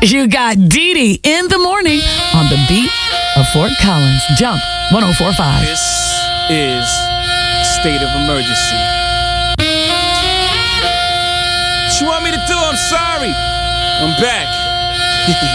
You got Dee Dee in the morning on the beat of Fort Collins. Jump 1045. This is state of emergency. What you want me to do? I'm sorry. I'm back.